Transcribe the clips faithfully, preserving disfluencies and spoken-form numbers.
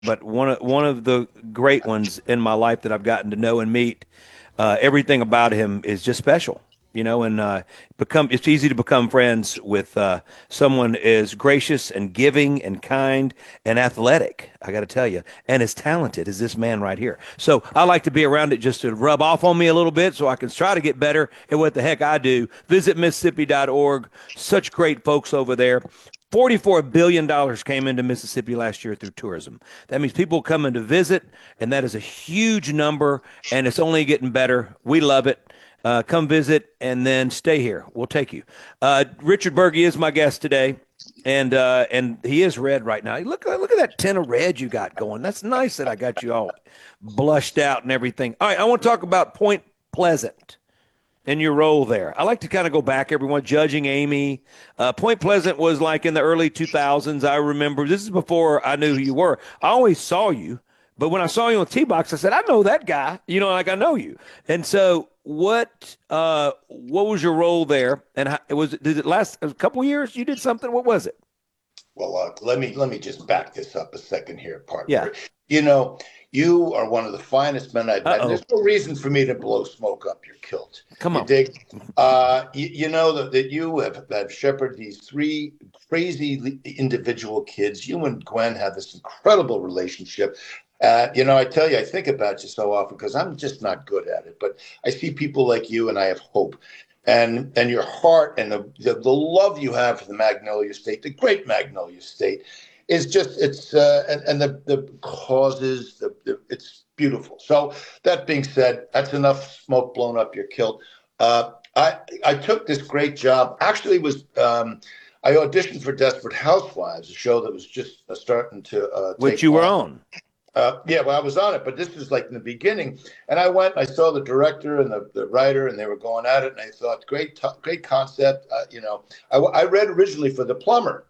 but one of one of the great ones in my life that I've gotten to know and meet. Uh, everything about him is just special, you know, and uh, become it's easy to become friends with uh, someone as gracious and giving and kind and athletic. I got to tell you, and as talented as this man right here. So I like to be around it just to rub off on me a little bit, so I can try to get better at what the heck I do. Visit Mississippi dot org. Such great folks over there. forty-four billion dollars came into Mississippi last year through tourism. That means people coming to visit, and that is a huge number, and it's only getting better. We love it. Uh, come visit and then stay here. We'll take you. Uh, Richard Berge is my guest today, and uh, and he is red right now. Look, look at that tin of red you got going. That's nice that I got you all blushed out and everything. All right, I want to talk about Point Pleasant in your role there. I like to kind of go back, everyone, judging Amy. Uh, Point Pleasant was like in the early two thousands. I remember this is before I knew who you were. I always saw you, but when I saw you on T-Box, I said, I know that guy, you know, like I know you. And so what uh, what was your role there? And how, it was did it last a couple years? You did something? What was it? Well, uh, let me let me just back this up a second here, Yeah. partner. You know, you are one of the finest men I've met, and Uh-oh. there's no reason for me to blow smoke up your kilt. Come You on. dig? Uh, you, you know that, that you have, have shepherded these three crazy individual kids. You and Gwen have this incredible relationship. Uh, you know, I tell you, I think about you so often because I'm just not good at it. But I see people like you, and I have hope and and your heart and the, the the love you have for the Magnolia State, the great Magnolia State, is just it's uh, and and the the causes, the, the it's beautiful. So that being said, that's enough smoke blown up your kilt. Uh, I I took this great job. Actually, it was um, I auditioned for Desperate Housewives, a show that was just uh, starting to uh, Which take you were off. on. Uh, yeah, well, I was on it, but this was like in the beginning, and I went. I saw the director and the, the writer, and they were going at it, and I thought, great, t- great concept. Uh, you know, I, I read originally for The Plumber,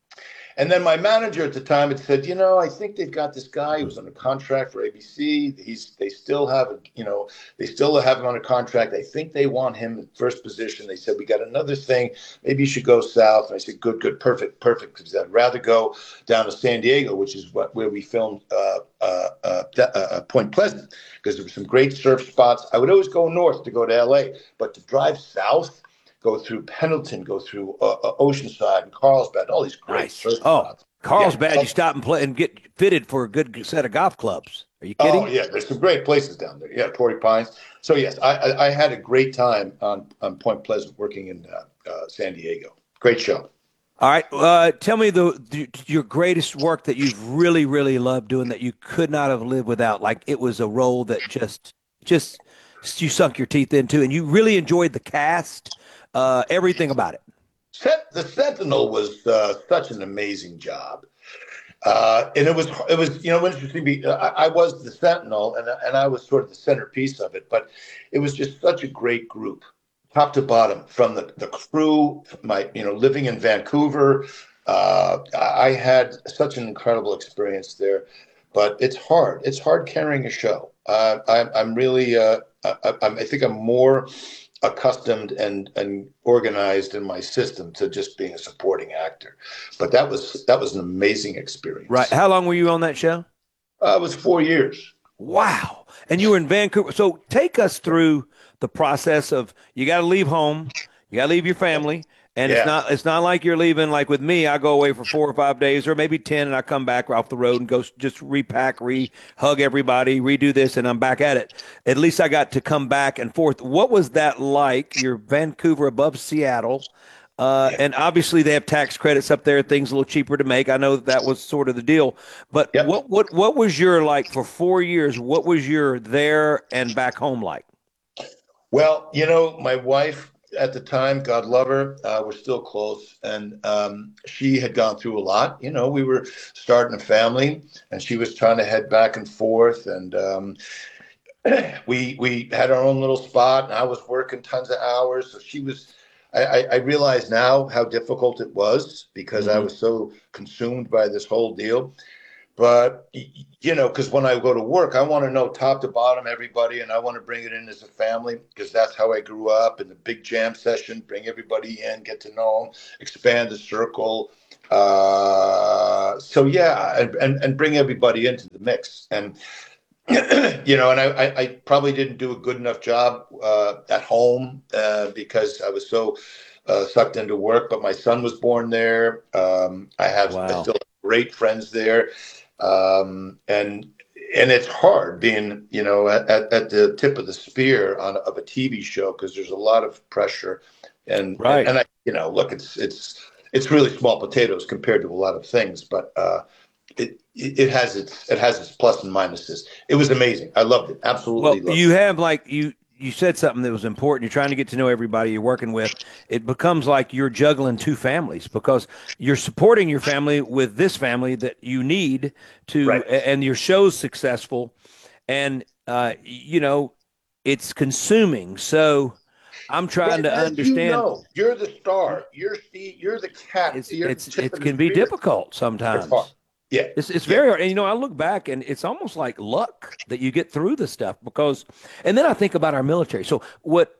and then my manager at the time had said, you know, I think they've got this guy who's on a contract for A B C. He's they still have, a, you know, they still have him on a contract. I think they want him in first position. They said we got another thing. Maybe you should go south. And I said, good, good, perfect, perfect. Because I'd rather go down to San Diego, which is what where we filmed uh, uh, uh, uh, uh, Point Pleasant, because there were some great surf spots. I would always go north to go to L A, but to drive south, go through Pendleton, go through uh, uh, Oceanside and Carlsbad, all these great Nice. surf Oh, spots. Yeah. Carlsbad, So, you stop and play and get fitted for a good set of golf clubs. Are you oh kidding? yeah, there's some great places down there. Yeah, Torrey Pines. So yes, I, I, I had a great time on, on Point Pleasant working in uh, uh, San Diego. Great show. All right. Uh, tell me the, the your greatest work that you've really, really loved doing that you could not have lived without. Like it was a role that just, just you sunk your teeth into, and you really enjoyed the cast, uh, everything about it. Set, the Sentinel was uh, such an amazing job. Uh, and it was it was you know interesting. Be, I, I was the Sentinel, and and I was sort of the centerpiece of it. But it was just such a great group, top to bottom, from the the crew. My you know living in Vancouver, uh, I had such an incredible experience there. But it's hard. It's hard carrying a show. Uh, I'm I'm really uh, I, I, I think I'm more accustomed and and organized in my system to just being a supporting actor. But that was that was an amazing Right. experience. How long were you on that show? Uh, it was four years. Wow. And you were in Vancouver. So take us through the process of you got to leave home, you got to leave your family, and it's Yeah. not it's not like you're leaving like with me. I go away for four or five days or maybe ten, and I come back off the road and go s- just repack, re-hug everybody, redo this, and I'm back at it. At least I got to come back and forth. What was that like? You're Vancouver above Seattle. Uh, Yeah. and obviously they have tax credits up there, things a little cheaper to make. I know that, that was sort of the deal. But Yep. what what what was your like for four years? What was your there and back home like? Well, you know, my wife at the time, God love her, uh, we're still close, and um, she had gone through a lot. You know, we were starting a family, and she was trying to head back and forth, and um, we we had our own little spot, and I was working tons of hours. So she was. I, I I realize now how difficult it was because I Hmm. was so consumed by this whole deal. But you know, because when I go to work, I want to know top to bottom everybody, and I want to bring it in as a family because that's how I grew up in the big jam session. Bring everybody in, get to know them, expand the circle. Uh, so yeah, and, and and bring everybody into the mix. And you know, and I, I, I probably didn't do a good enough job uh, at home uh, because I was so uh, sucked into work. But my son was born there. Um, I have I Wow. still have great friends there, um, and and it's hard being, you know, at, at, at the tip of the spear on of a T V show because there's a lot of pressure, and and, Right. and I, you know, look, it's it's it's really small potatoes compared to a lot of things, but. Uh, it, it has its it has its plus and minuses. It was amazing. I loved it. Well, Absolutely loved you it. have like you you said something that was important. You're trying to get to know everybody you're working with. It becomes like you're juggling two families because you're supporting your family with this family that you need to, Right. and your show's successful, and uh, you know, it's consuming. So I'm trying Right. to As you understand. know, you're the star. You're the you're the cat. It's You're the it's tip it of the can be spear. difficult It's hard. sometimes. Yeah. It's it's Yeah. very hard. And you know, I look back and it's almost like luck that you get through the stuff because, and then I think about our military. So what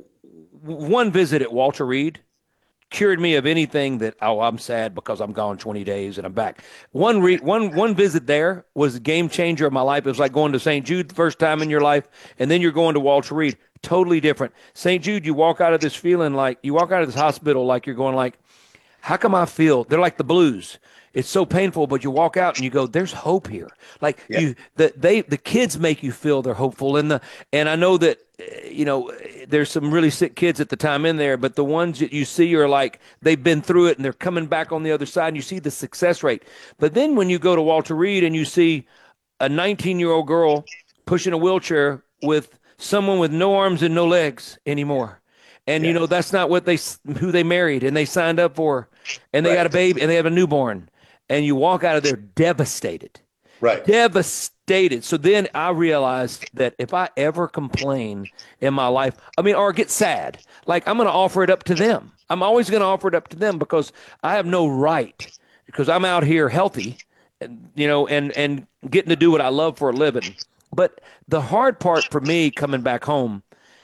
one visit at Walter Reed cured me of anything that, oh, I'm sad because I'm gone twenty days and I'm back. One re, one one visit there was a game changer of my life. It was like going to Saint Jude the first time in your life, and then you're going to Walter Reed. Totally different. Saint Jude, you walk out of this feeling like you walk out of this hospital like you're going like, how come I feel they're like the blues? It's so painful, but you walk out and you go, "There's hope here." Like Yeah. you, that they, the kids make you feel they're hopeful, and the, and I know that, uh, you know, there's some really sick kids at the time in there, but the ones that you see are like they've been through it and they're coming back on the other side, and you see the success rate. But then when you go to Walter Reed and you see a nineteen year old girl pushing a wheelchair with someone with no arms and no legs anymore. And you Yeah. know that's not what they who they married and they signed up for, and they got a Right. baby and they have a newborn, and you walk out of there devastated, Right. devastated. So then I realized that if I ever complain in my life, I mean, or get sad, like I'm going to offer it up to them. I'm always going to offer it up to them because I have no right because I'm out here healthy, and you know, and and getting to do what I love for a living. But the hard part for me coming back home,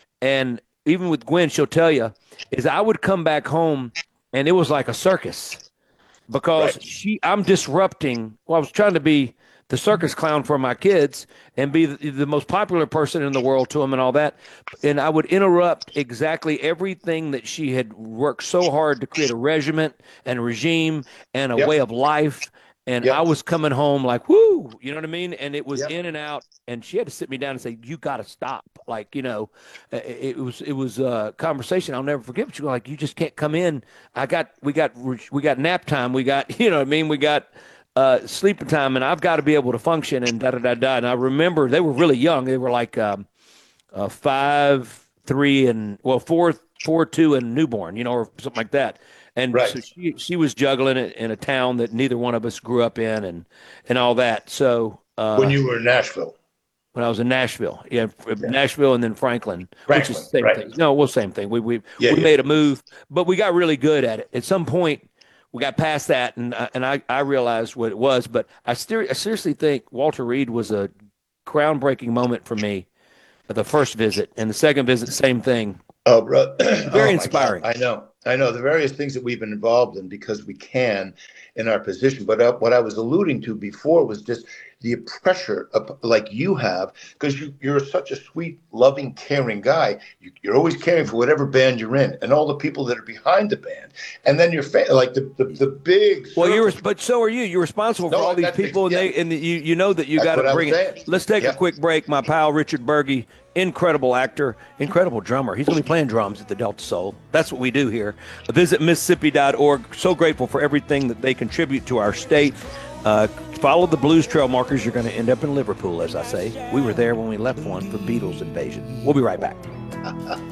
and even with Gwen, she'll tell you, is I would come back home and it was like a circus because Right. she, I'm disrupting. Well, I was trying to be the circus clown for my kids and be the, the most popular person in the world to them and all that. And I would interrupt exactly everything that she had worked so hard to create a regiment and a regime and a Yep. way of life. And I Yep. was coming home like, whoo, you know what I mean? And it was Yep. in and out. And she had to sit me down and say, you got to stop. Like, you know, it, it was, it was a conversation I'll never forget. But you were like, you just can't come in. I got, we got, we got nap time. We got, you know what I mean? We got uh, sleeping time, and I've got to be able to function and da, da, da, da. And I remember they were really young. They were like um, uh, five, three, and well, four, four, two, and newborn, you know, or something like that. And so Right. she she was juggling it in a town that neither one of us grew up in, and and all that. So When uh, you were in Nashville. when I was in Nashville, yeah, Yeah. Nashville, and then Franklin, which is Franklin. the same Right. thing. No, well, same thing. We we Yeah. we Yeah. made a move, but we got really good at it. At some point, we got past that, and I- and I I realized what it was. But I still I seriously think Walter Reed was a groundbreaking moment for me. The first visit and the second visit, same thing. Oh, bro. Very Oh my God. inspiring. I know. I know the various things that we've been involved in because we can in our position. But uh, what I was alluding to before was just the pressure of, like you have, because you, you're such a sweet, loving, caring guy. You, you're always caring for whatever band you're in and all the people that are behind the band. And then you're fa- like the, the, the big. Well, you're, circle. but so are you. You're responsible for No, all these that's people, and yeah. they, and you, you know that you That's got what to I bring was it. saying. Let's take a Yeah. quick break. My pal Richard Berge, incredible actor, incredible drummer. He's going to be playing drums at the Delta Soul. That's what we do here. Visit Mississippi dot org. So grateful for everything that they contribute to our state. Uh, follow the Blues Trail markers. You're going to end up in Liverpool, as I say. We were there when we left one for Beatles invasion. We'll be right back.